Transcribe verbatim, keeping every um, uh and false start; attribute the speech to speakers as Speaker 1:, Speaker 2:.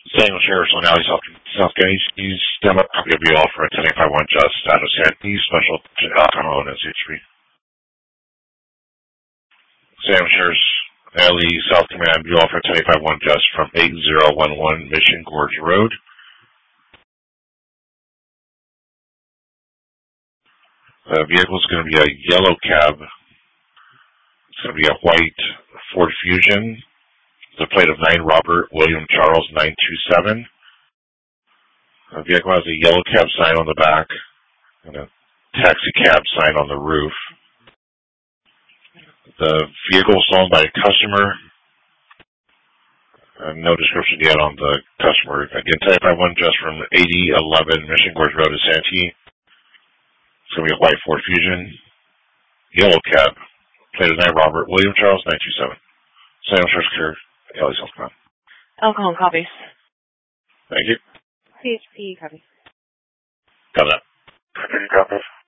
Speaker 1: Samuel Sheriff's on Alley, South, South County. He's done a copy of the offer at ten eight five one Just out of Santee, special alcohol and S H P. Samuel Sheriff's Alley, South Command, the offer at ten eight five one Just from eight zero one one Mission Gorge Road. The vehicle is going to be a yellow cab. It's going to be a white Ford Fusion. The plate of nine Robert William Charles nine two seven. The vehicle has a yellow cab sign on the back and a taxi cab sign on the roof. The vehicle is owned by a customer. Uh, no description yet on the customer. Again, ten eight five one Just from eighty eleven Mission Gorge Road to Santee. It's going to be a white Ford Fusion, yellow cab, plate of nine Robert William Charles nine two seven. Samuel Sheriff's Care, Alley, South Command.
Speaker 2: Alcohol copies.
Speaker 1: Thank you.
Speaker 2: C H P copies.
Speaker 1: Got that.
Speaker 3: C H P copies.